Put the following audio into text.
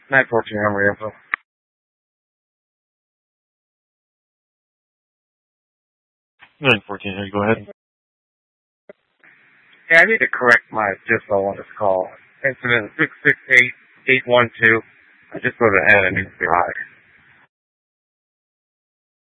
914 Armory info. 914, go ahead. Hey, I need to correct my DISO on this call. Incident 668812. I just wrote it ahead. It needs to be high.